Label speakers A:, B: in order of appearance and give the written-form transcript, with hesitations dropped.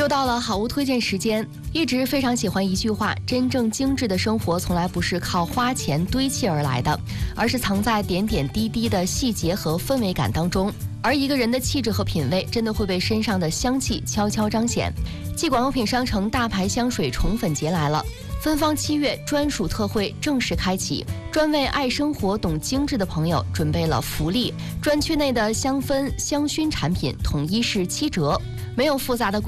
A: 又到了好物推荐时间，一直非常喜欢一句话：真正精致的生活从来不是靠花钱堆砌而来的，而是藏在点点滴滴的细节和氛围感当中。而一个人的气质和品味，真的会被身上的香气悄悄彰显。继广药品商城大牌香水宠粉节来了，芬芳7月专属特惠正式开启，专为爱生活懂精致的朋友准备了福利，专区内的香氛香薰产品统一是7折，没有复杂的